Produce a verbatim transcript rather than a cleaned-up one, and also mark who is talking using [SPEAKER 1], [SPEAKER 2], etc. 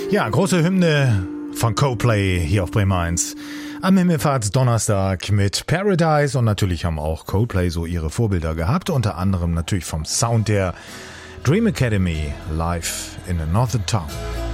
[SPEAKER 1] Ja, große Hymne von Coldplay hier auf Bremen eins. Am Himmelfahrtsdonnerstag mit Paradise und natürlich haben auch Coldplay so ihre Vorbilder gehabt. Unter anderem natürlich vom Sound der Dream Academy live in a Northern Town.